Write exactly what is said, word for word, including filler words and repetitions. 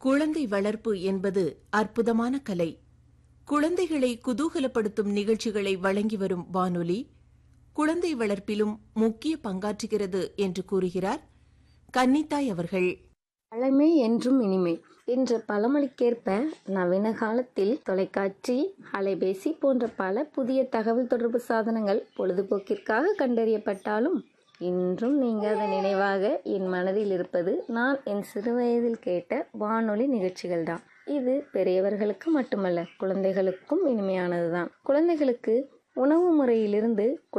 குழந்தை வளர்ப்பு என்பது அற்புதமான கலை. குழந்தைகளை குதூகலப்படுத்தும் நிகழ்ச்சிகளை வழங்கி வரும் வானொலி குழந்தை வளர்ப்பிலும் முக்கிய பங்காற்றுகிறது என்று கூறுகிறார் கன்னித்தாய் அவர்கள். பழமை என்றும் இனிமை என்ற பழமொழிக்கேற்ப நவீன காலத்தில் தொலைக்காட்சி, அலைபேசி போன்ற பல புதிய தகவல் தொடர்பு சாதனங்கள் பொழுதுபோக்கிற்காக கண்டறியப்பட்டாலும் இன்றும் நீங்காத நினைவாக என் மனதில் இருப்பது நான் என் சிறுவயதில் கேட்ட வானொலி நிகழ்ச்சிகள்தான். இது பெரியவர்களுக்கு மட்டுமல்ல, குழந்தைகளுக்கும் இனிமையானதுதான். குழந்தைகளுக்கு உணவு முறையிலிருந்து